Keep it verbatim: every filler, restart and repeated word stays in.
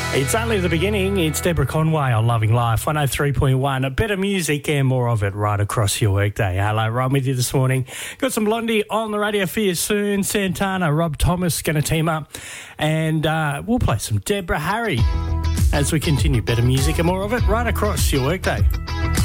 It's only the beginning. It's Deborah Conway on Loving Life, one oh three point one. A bit of music and more of it right across your workday. Hello, Rob with you this morning. Got some Blondie on the radio for you soon. Santana, Rob Thomas going to team up. And uh, we'll play some Deborah Harry as we continue. Better music and more of it right across your workday.